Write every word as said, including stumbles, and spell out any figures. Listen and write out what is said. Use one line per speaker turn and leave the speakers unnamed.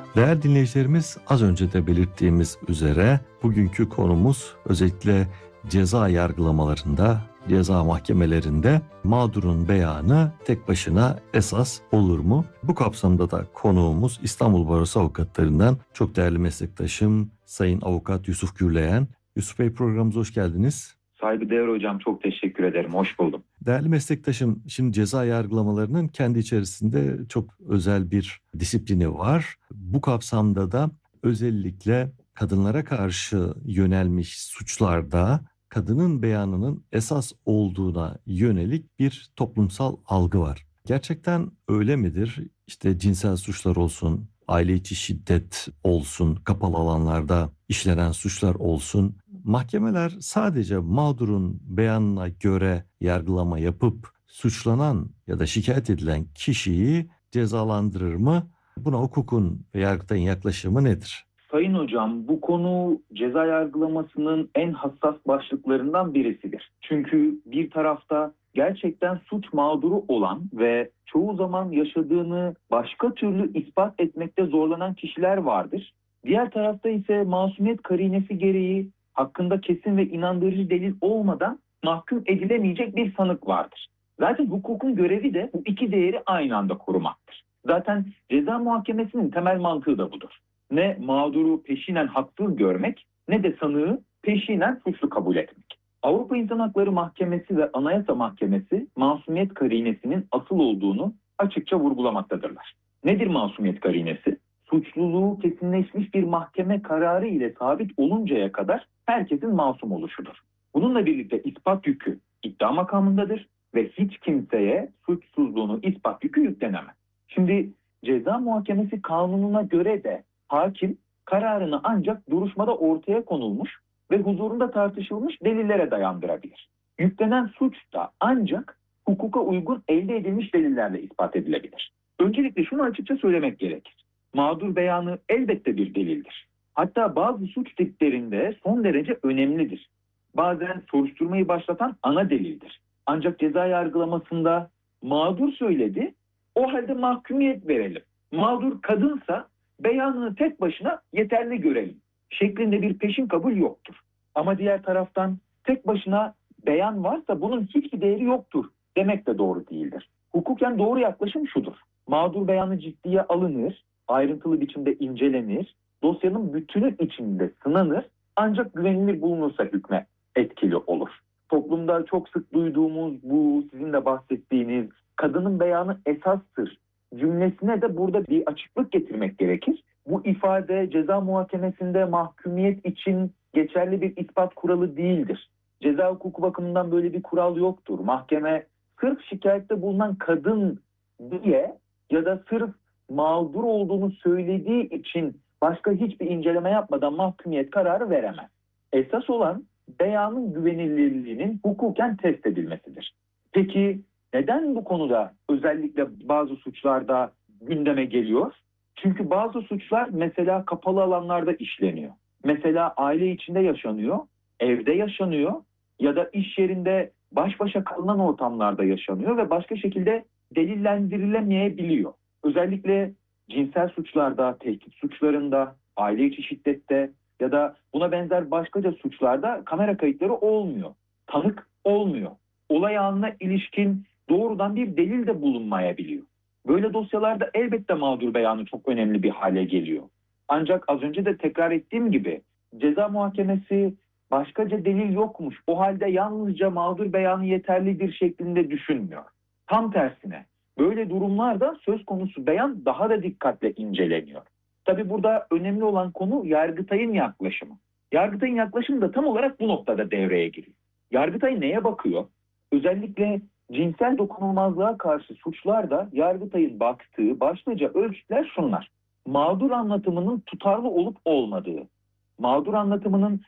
Değerli dinleyicilerimiz, az önce de belirttiğimiz üzere bugünkü konumuz özellikle ceza yargılamalarında, ceza mahkemelerinde mağdurun beyanı tek başına esas olur mu? Bu kapsamda da konuğumuz İstanbul Barosu Avukatlarından çok değerli meslektaşım Sayın Avukat Yusuf Gürleyen. Yusuf Bey, programımıza hoş geldiniz.
Saygıdeğer hocam, çok teşekkür ederim. Hoş buldum.
Değerli meslektaşım, şimdi ceza yargılamalarının kendi içerisinde çok özel bir disiplini var. Bu kapsamda da özellikle kadınlara karşı yönelmiş suçlarda kadının beyanının esas olduğuna yönelik bir toplumsal algı var. Gerçekten öyle midir? İşte cinsel suçlar olsun, aile içi şiddet olsun, kapalı alanlarda işlenen suçlar olsun. Mahkemeler sadece mağdurun beyanına göre yargılama yapıp suçlanan ya da şikayet edilen kişiyi cezalandırır mı? Buna hukukun ve Yargıtay'ın yaklaşımı nedir?
Sayın hocam, bu konu ceza yargılamasının en hassas başlıklarından birisidir. Çünkü bir tarafta gerçekten suç mağduru olan ve çoğu zaman yaşadığını başka türlü ispat etmekte zorlanan kişiler vardır. Diğer tarafta ise masumiyet karinesi gereği hakkında kesin ve inandırıcı delil olmadan mahkum edilemeyecek bir sanık vardır. Zaten hukukun görevi de bu iki değeri aynı anda korumaktır. Zaten ceza muhakemesinin temel mantığı da budur. Ne mağduru peşinen haksız görmek ne de sanığı peşinen suçlu kabul etmek. Avrupa İnsan Hakları Mahkemesi ve Anayasa Mahkemesi masumiyet karinesinin asıl olduğunu açıkça vurgulamaktadırlar. Nedir masumiyet karinesi? Suçluluğu kesinleşmiş bir mahkeme kararı ile sabit oluncaya kadar herkesin masum oluşudur. Bununla birlikte ispat yükü iddia makamındadır ve hiç kimseye suçsuzluğunu ispat yükü yüklenemez. Şimdi ceza muhakemesi kanununa göre de hakim kararını ancak duruşmada ortaya konulmuş ve huzurunda tartışılmış delillere dayandırabilir. Yüklenen suç da ancak hukuka uygun elde edilmiş delillerle ispat edilebilir. Öncelikle şunu açıkça söylemek gerekir. Mağdur beyanı elbette bir delildir. Hatta bazı suç tiplerinde son derece önemlidir. Bazen soruşturmayı başlatan ana delildir. Ancak ceza yargılamasında mağdur söyledi, o halde mahkumiyet verelim. Mağdur kadınsa beyanını tek başına yeterli görelim şeklinde bir peşin kabul yoktur. Ama diğer taraftan tek başına beyan varsa bunun hiçbir değeri yoktur demek de doğru değildir. Hukuken doğru yaklaşım şudur. Mağdur beyanı ciddiye alınır, ayrıntılı biçimde incelenir, dosyanın bütünü içinde sınanır, ancak güvenilir bulunursa hükme etkili olur. Toplumda çok sık duyduğumuz bu sizin de bahsettiğiniz kadının beyanı esastır cümlesine de burada bir açıklık getirmek gerekir. Bu ifade ceza muhakemesinde mahkumiyet için geçerli bir ispat kuralı değildir. Ceza hukuku bakımından böyle bir kural yoktur. Mahkeme sırf şikayette bulunan kadın diye ya da sırf mağdur olduğunu söylediği için başka hiçbir inceleme yapmadan mahkumiyet kararı veremez. Esas olan beyanın güvenilirliğinin hukuken test edilmesidir. Peki neden bu konuda özellikle bazı suçlarda gündeme geliyor? Çünkü bazı suçlar mesela kapalı alanlarda işleniyor. Mesela aile içinde yaşanıyor, evde yaşanıyor ya da iş yerinde baş başa kalınan ortamlarda yaşanıyor ve başka şekilde delillendirilemeyebiliyor. Özellikle cinsel suçlarda, tehdit suçlarında, aile içi şiddette ya da buna benzer başkaca suçlarda kamera kayıtları olmuyor. Tanık olmuyor. Olay anına ilişkin doğrudan bir delil de bulunmayabiliyor. Böyle dosyalarda elbette mağdur beyanı çok önemli bir hale geliyor. Ancak az önce de tekrar ettiğim gibi ceza muhakemesi başkaca delil yokmuş, o halde yalnızca mağdur beyanı yeterlidir şeklinde düşünmüyor. Tam tersine böyle durumlarda söz konusu beyan daha da dikkatle inceleniyor. Tabii burada önemli olan konu Yargıtay'ın yaklaşımı. Yargıtay'ın yaklaşımı da tam olarak bu noktada devreye giriyor. Yargıtay neye bakıyor? Özellikle cinsel dokunulmazlığa karşı suçlarda Yargıtay'ın baktığı başlıca ölçütler şunlar. Mağdur anlatımının tutarlı olup olmadığı, mağdur anlatımının